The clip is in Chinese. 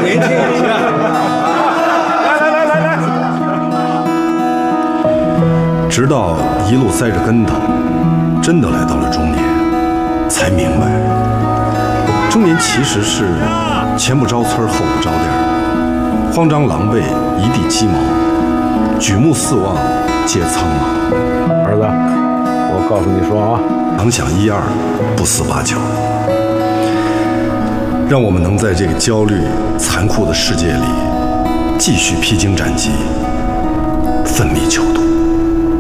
年轻人。来， 直到一路栽着跟头，真的来到了中年，才明白，中年其实是前不着村后不着店，慌张狼狈一地鸡毛，举目四望皆苍茫。 儿子，我告诉你说啊， 常想一二，不思八九，让我们能在这个焦虑残酷的世界里继续披荆斩棘，奋力求渡。